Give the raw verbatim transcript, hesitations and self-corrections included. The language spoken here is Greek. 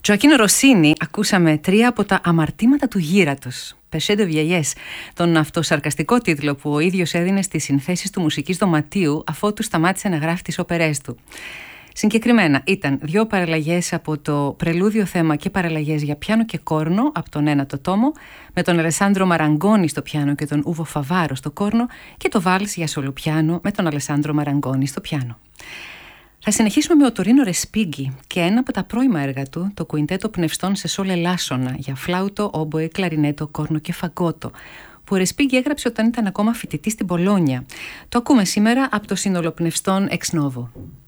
Τζοακίνο Ροσίνι, ακούσαμε τρία από τα αμαρτήματα του γύρατος, Péché de vieillesse, τον αυτοσαρκαστικό τίτλο που ο ίδιος έδινε στις συνθέσεις του μουσικής δωματίου αφότου σταμάτησε να γράφει τις όπερές του. Συγκεκριμένα ήταν δύο παραλλαγές από το πρελούδιο θέμα και παραλλαγές για πιάνο και κόρνο από τον ένατο τόμο, με τον Αλεσάνδρο Μαραγκόνι στο πιάνο και τον Ούβο Φαβάρο στο κόρνο, και το βάλς για σολοπιάνο με τον Αλεσάνδρο Μαραγκόνι στο πιάνο. Θα συνεχίσουμε με ο Τωρίνο Ρεσπίγκι και ένα από τα πρώιμα έργα του, το κουιντέτο πνευστών σε σόλ ελάσσονα για φλάουτο, όμποε, κλαρινέτο, κόρνο και φαγκότο, που ο Ρεσπίγκι έγραψε όταν ήταν ακόμα φοιτητής στην Πολόνια. Το ακούμε σήμερα από το σύνολο πνευστών Ex Novo.